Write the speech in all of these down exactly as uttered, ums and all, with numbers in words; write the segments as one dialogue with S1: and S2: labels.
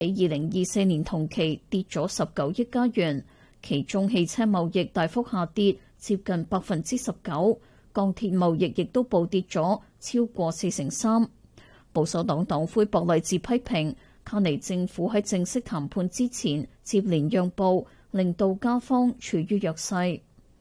S1: 比二零二四年同期跌咗十九億加元，其中汽車貿易大幅下跌，接近百分之十九，鋼鐵貿易亦都暴跌咗超過四成三。保守黨黨魁博勵治批評卡尼政府喺正式談判之前接連讓步，令到加方處於弱勢。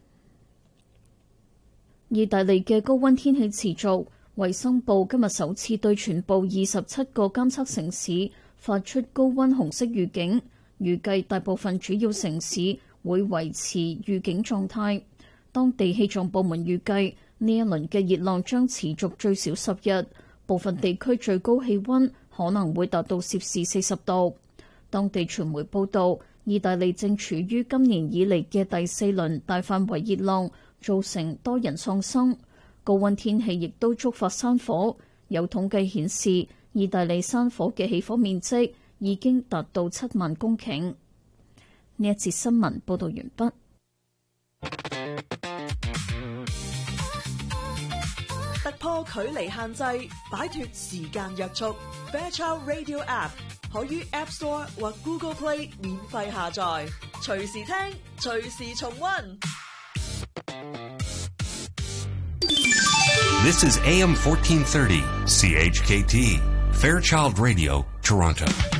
S1: 意大利嘅高溫天氣持續，衛生部今日首次對全部二十七個監測城市發出高溫紅色預警，預計大部分主要城市會維持預警狀態。當地氣象部門預計呢一輪嘅熱浪將持續最少十日，部分地區最高氣溫可能會達到攝氏四十度。當地傳媒報道，意大利正處於今年以嚟嘅第四輪大範圍熱浪，造成多人喪生。高溫天氣亦都觸發山火，有統計顯示，意大利山火嘅起火面積已經達到七萬公頃。呢一節新聞報道完畢。
S2: 突破距離限制，擺脫時間約束。Fairchild Radio App 可於 App Store 或 Google Play 免費下載，隨時聽，隨時重溫。
S3: This is A M fourteen thirty, C H K T, Fairchild Radio, Toronto.